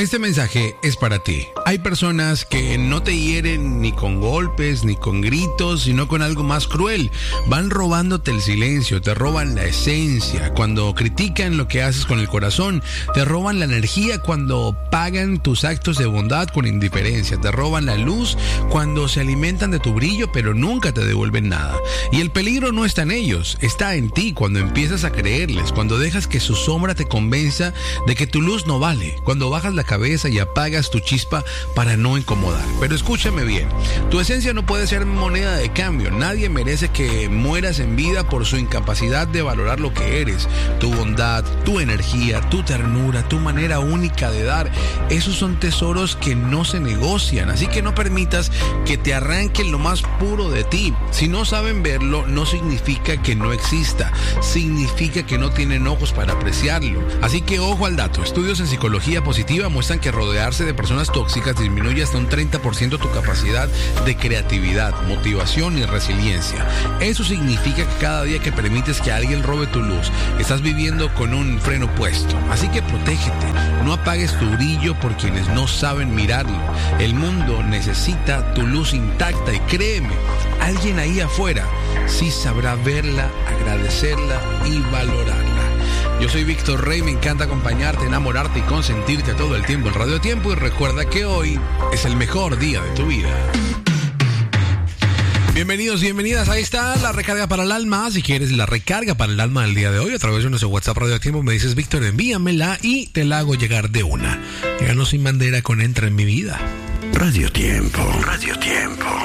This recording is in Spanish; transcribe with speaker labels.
Speaker 1: Este mensaje es para ti. Hay personas que no te hieren ni con golpes, ni con gritos, sino con algo más cruel. Van robándote el silencio, te roban la esencia. Cuando critican lo que haces con el corazón, te roban la energía cuando pagan tus actos de bondad con indiferencia. Te roban la luz cuando se alimentan de tu brillo, pero nunca te devuelven nada. Y el peligro no está en ellos, está en ti cuando empiezas a creerles, cuando dejas que su sombra te convenza de que tu luz no vale, cuando bajas la cabeza y apagas tu chispa para no incomodar. Pero escúchame bien, tu esencia no puede ser moneda de cambio. Nadie merece que mueras en vida por su incapacidad de valorar lo que eres. Tu bondad, tu energía, tu ternura, tu manera única de dar, esos son tesoros que no se negocian. Así que no permitas que te arranquen lo más puro de ti. Si no saben verlo, no significa que no exista, significa que no tienen ojos para apreciarlo. Así que ojo al dato. Estudios en psicología positiva muestran que rodearse de personas tóxicas disminuye hasta un 30% tu capacidad de creatividad, motivación y resiliencia. Eso significa que cada día que permites que alguien robe tu luz, estás viviendo con un freno puesto. Así que protégete, no apagues tu brillo por quienes no saben mirarlo. El mundo necesita tu luz intacta y créeme, alguien ahí afuera sí sabrá verla, agradecerla y valorarla. Yo soy Víctor Rey, me encanta acompañarte, enamorarte y consentirte todo el tiempo en Radio Tiempo, y recuerda que hoy es el mejor día de tu vida. Bienvenidos, bienvenidas, ahí está la recarga para el alma. Si quieres la recarga para el alma del día de hoy, a través de nuestro WhatsApp Radio Tiempo me dices: Víctor, envíamela y te la hago llegar de una. Lléganos sin bandera con Entra en mi vida.
Speaker 2: Radio Tiempo, Radio Tiempo.